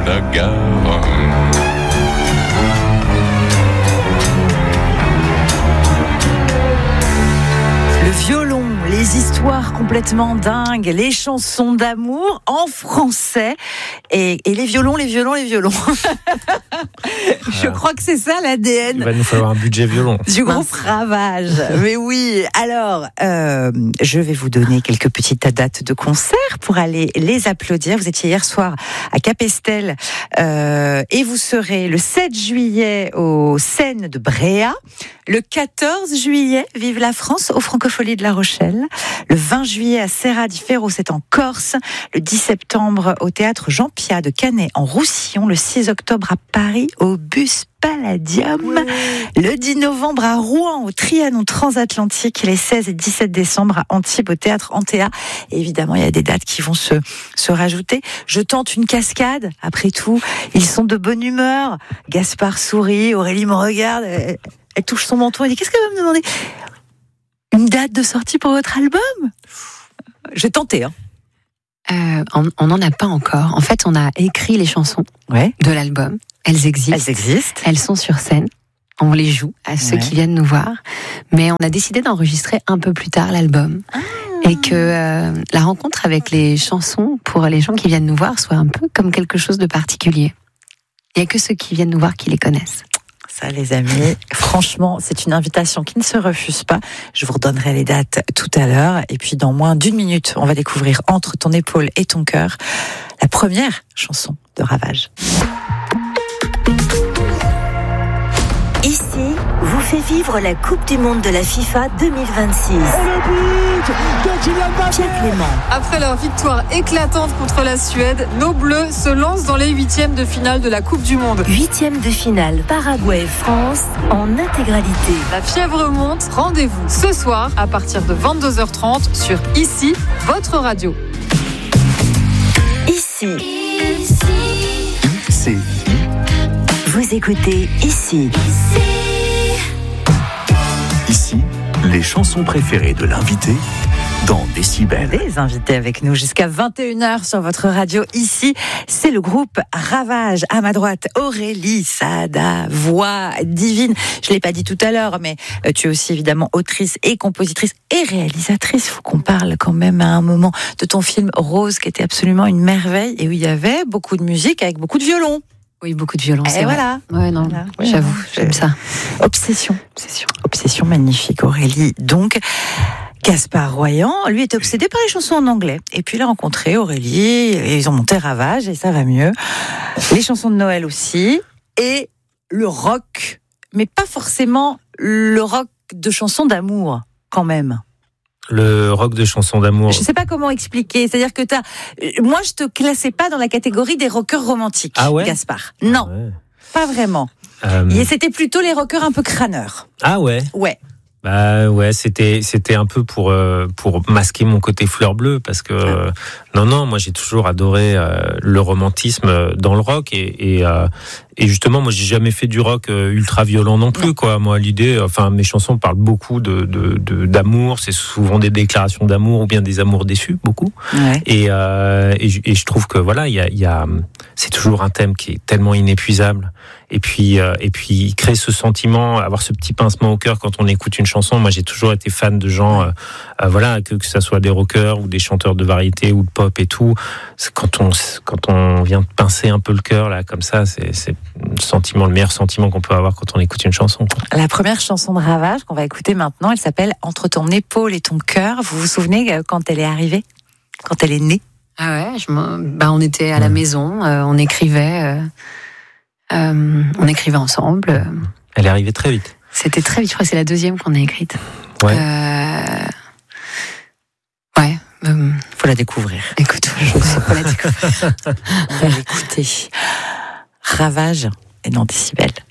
la gare. Le violon, les histoires complètement dingues, les chansons d'amour en français et les violons. Je crois que c'est ça l'ADN. Il va nous falloir un budget violon. Du groupe Ravage. Mais oui. Alors, je vais vous donner quelques petites dates de concert pour aller les applaudir. Vous étiez hier soir à Capesterre et vous serez le 7 juillet aux Scènes de Bréa, le 14 juillet, Vive la France, au Francophonie de La Rochelle, le 20 juillet à Serra di Ferro, c'est en Corse, le 10 septembre au théâtre Jean Piat de Canet en Roussillon, le 6 octobre à Paris au Bus Palladium, le 10 novembre à Rouen au Trianon Transatlantique, les 16 et 17 décembre à Antibes au théâtre Antea. Et évidemment, il y a des dates qui vont se rajouter. Je tente une cascade, après tout, ils sont de bonne humeur. Gaspard sourit, Aurélie me regarde, elle touche son menton, elle dit « Qu'est-ce qu'elle va me demander ?» Une date de sortie pour votre album ? J'ai tenté, on n'en a pas encore. En fait, on a écrit les chansons de l'album. Elles existent. Elles sont sur scène. On les joue à ceux qui viennent nous voir. Mais on a décidé d'enregistrer un peu plus tard l'album. Et que la rencontre avec les chansons, pour les gens qui viennent nous voir, soit un peu comme quelque chose de particulier. Il n'y a que ceux qui viennent nous voir qui les connaissent. Ça, les amis, franchement, c'est une invitation qui ne se refuse pas. Je vous redonnerai les dates tout à l'heure. Et puis, dans moins d'1 minute, on va découvrir Entre ton épaule et ton cœur, la première chanson de Ravage. Ici, vous fait vivre la Coupe du Monde de la FIFA 2026. Pierre Clément. Après leur victoire éclatante contre la Suède, nos Bleus se lancent dans les 8e de finale de la Coupe du Monde. 8e de finale, Paraguay-France en intégralité. La fièvre monte, rendez-vous ce soir à partir de 22h30 sur Ici, votre radio. Ici. Vous écoutez Ici. Ici, les chansons préférées de l'invité dans Décibel. Des invités avec nous jusqu'à 21h sur votre radio. Ici, c'est le groupe Ravage. À ma droite, Aurélie Saada, voix divine. Je l'ai pas dit tout à l'heure, mais tu es aussi évidemment autrice et compositrice et réalisatrice. Faut qu'on parle quand même à un moment de ton film Rose, qui était absolument une merveille et où il y avait beaucoup de musique avec beaucoup de violon. Oui, beaucoup de violon, c'est vrai. Voilà. Ouais, non, voilà. J'avoue, j'aime ça. Obsession magnifique, Aurélie. Donc, Gaspard Royan, lui, est obsédé par les chansons en anglais. Et puis, il a rencontré Aurélie, et ils ont monté Ravage, et ça va mieux. Les chansons de Noël aussi, et le rock, mais pas forcément le rock de chansons d'amour, quand même. Le rock de chansons d'amour. Je sais pas comment expliquer. C'est-à-dire que moi, je te classais pas dans la catégorie des rockers romantiques, Gaspard. Non, pas vraiment. Et c'était plutôt les rockers un peu crâneurs. Ah ouais. Ouais. Bah ouais, c'était un peu pour masquer mon côté fleur bleue, parce que non, moi j'ai toujours adoré le romantisme dans le rock et justement moi j'ai jamais fait du rock ultra violent non plus, quoi. Moi l'idée, enfin mes chansons parlent beaucoup d'amour, c'est souvent des déclarations d'amour ou bien des amours déçus, beaucoup. Ouais. Et je trouve que voilà, il y a c'est toujours un thème qui est tellement inépuisable. Et puis créer ce sentiment, avoir ce petit pincement au cœur quand on écoute une chanson. Moi, j'ai toujours été fan de gens, voilà, que ça soit des rockers ou des chanteurs de variété ou de pop et tout. C'est quand on vient de pincer un peu le cœur là, comme ça, c'est le meilleur sentiment qu'on peut avoir quand on écoute une chanson. La première chanson de Ravage qu'on va écouter maintenant, elle s'appelle Entre ton épaule et ton cœur. Vous vous souvenez quand elle est arrivée, quand elle est née? Ah ouais, on était à la maison, on écrivait. On écrivait ensemble. Elle est arrivée très vite. C'était très vite, je crois que c'est la deuxième qu'on a écrite. Ouais. Faut la découvrir. Écoute, faut la découvrir. On va l'écouter. Ravage et dans Décibel.